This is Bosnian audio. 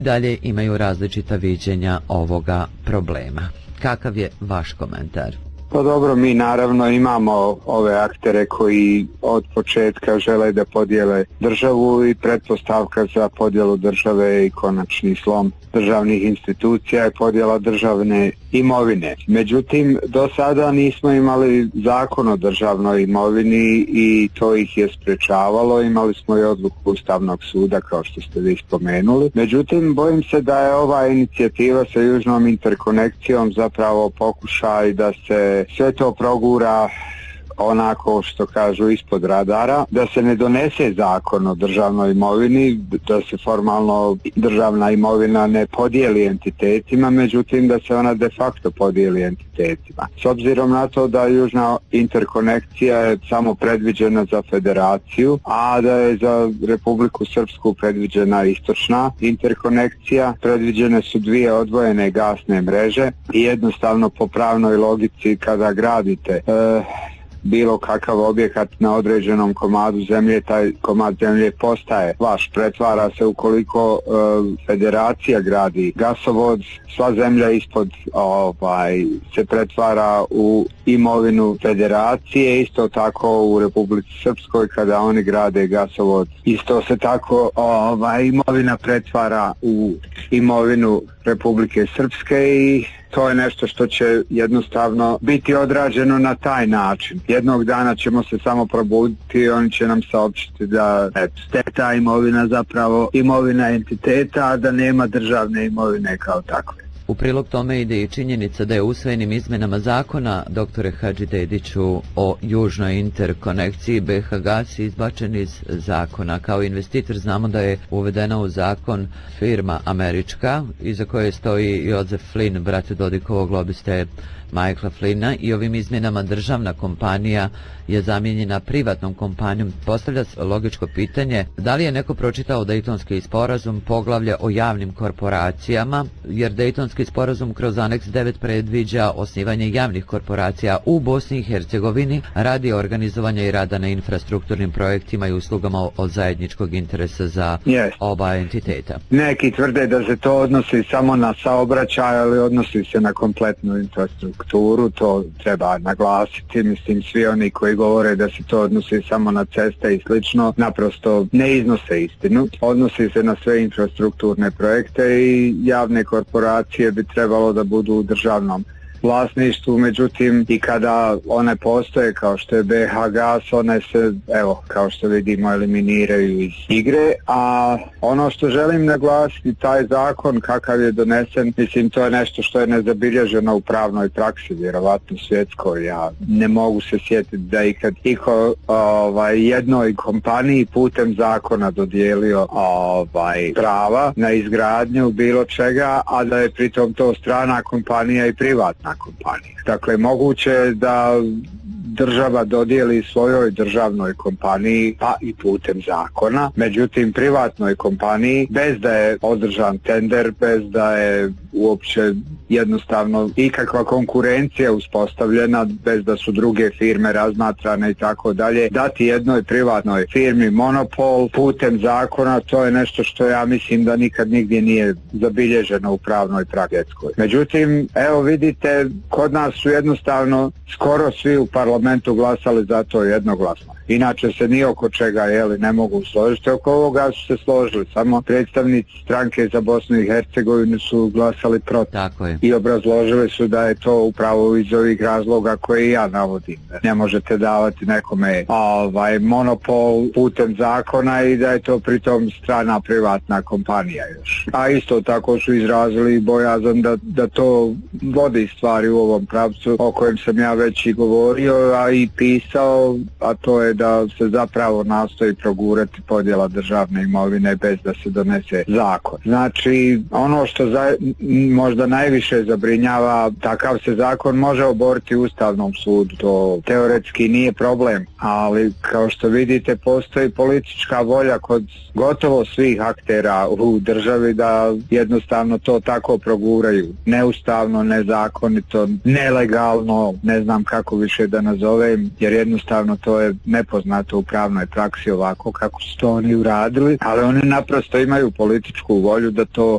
dalje imaju različita viđenja ovoga problema. Kakav je vaš komentar? Pa dobro, mi naravno imamo ove aktere koji od početka žele da podijele državu i pretpostavka za podjelu države i konačni slom državnih institucija je podjela državne imovine. Međutim, do sada nismo imali zakon o državnoj imovini i to ih je sprečavalo. Imali smo i odluku Ustavnog suda, kao što ste vi spomenuli. Međutim, bojim se da je ova inicijativa sa južnom interkonekcijom zapravo pokušaj da se sve to progura onako što kažu ispod radara, da se ne donese zakon o državnoj imovini, da se formalno državna imovina ne podijeli entitetima, međutim da se ona de facto podijeli entitetima. S obzirom na to da južna interkonekcija je samo predviđena za federaciju, a da je za Republiku Srpsku predviđena istočna interkonekcija, predviđene su dvije odvojene gasne mreže i jednostavno po pravnoj logici kada gradite bilo kakav objekat na određenom komadu zemlje, taj komad zemlje postaje vaš, pretvara se ukoliko federacija gradi gasovod, sva zemlja ispod se pretvara u imovinu federacije, isto tako u Republici Srpskoj kada oni grade gasovod, isto se tako imovina pretvara u imovinu Republike Srpske i to je nešto što će jednostavno biti odrađeno na taj način. Jednog dana ćemo se samo probuditi i oni će nam saopćiti da je ta imovina zapravo imovina entiteta, a da nema državne imovine kao takve. U prilog tome ide i činjenica da je usvojenim izmenama zakona, doktore Hadžidediću, o južnoj interkonekciji BiH gas izbačen iz zakona. Kao investitor znamo da je uvedena u zakon firma američka, iza koje stoji Joseph Flynn, brat Dodikovog lobiste Michaela Flynna, i ovim izmjenama državna kompanija je zamijenjena privatnom kompanijom. Postavlja se logičko pitanje, da li je neko pročitao Dejtonski sporazum, poglavlje o javnim korporacijama, jer Dejtonski sporazum kroz aneks 9 predviđa osnivanje javnih korporacija u Bosni i Hercegovini radi organizovanja i rada na infrastrukturnim projektima i uslugama od zajedničkog interesa za oba entiteta. Neki tvrde da se to odnosi samo na saobraćaj, ali odnosi se na kompletnu infrastrukturu, to treba naglasiti. Mislim, svi oni koji govore da se to odnosi samo na ceste i slično, naprosto ne iznose istinu. Odnosi se na sve infrastrukturne projekte i javne korporacije bi trebalo da budu u državnom vlasništvu, međutim i kada one postoje kao što je BiH gas, one se, evo, kao što vidimo, eliminiraju iz igre. A ono što želim naglasiti, taj zakon kakav je donesen, mislim, to je nešto što je nezabilježeno u pravnoj praksi, vjerovatno svjetskoj. Ja ne mogu se sjetiti da ikad jednoj kompaniji putem zakona dodijelio prava na izgradnju bilo čega, a da je pritom to strana kompanija i privatna kompanija. Dakle, moguće da država dodijeli svojoj državnoj kompaniji, pa i putem zakona, međutim privatnoj kompaniji, bez da je održan tender, bez da je uopće jednostavno ikakva konkurencija uspostavljena, bez da su druge firme razmatrane i tako dalje, dati jednoj privatnoj firmi monopol putem zakona, to je nešto što ja mislim da nikad nigdje nije zabilježeno u pravnoj praksi. Međutim, evo vidite, kod nas su jednostavno skoro svi u parlamentu glasali za to jednoglasno. Inače se ni oko čega ne mogu složiti. Oko ovoga su se složili. Samo predstavnici stranke za Bosnu i Hercegovinu su glasali protiv. I obrazložili su da je to upravo iz ovih razloga koje ja navodim. Ne možete davati nekome monopol putem zakona i da je to pritom strana privatna kompanija još. A isto tako su izrazili bojazan da to vodi stvari u ovom pravcu o kojem sam ja već i govorio, a i pisao, a to je da se zapravo nastoji progurati podjela državne imovine bez da se donese zakon. Znači, ono što možda najviše zabrinjava, takav se zakon može oboriti u Ustavnom sudu. To teoretski nije problem, ali kao što vidite postoji politička volja kod gotovo svih aktera u državi da jednostavno to tako proguraju. Neustavno, nezakonito, nelegalno, ne znam kako više da nazovem, jer jednostavno to je nepoznato u pravnoj praksi ovako kako su to oni uradili, ali oni naprosto imaju političku volju da to